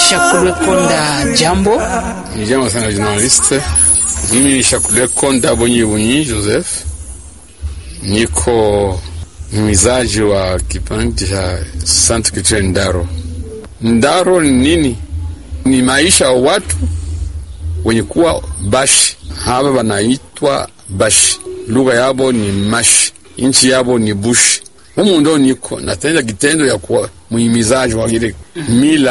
Shakule Konda, jambo. Jambo sana journaliste. Mimi ni Shakule Konda Bunyi Joseph. Niko mwizaji wa kipindi cha Centre Culturel Ndaro. Ndaro ni nini? Ni maisha ya watu wenye kuwa Bashi. Haba wanaitwa Bashi. Lugha yabo ni Mashi. Inchi yabo ni Bushi. Humu ndo niko natenda kitendo ya kuwa muhimizaji wa ile mila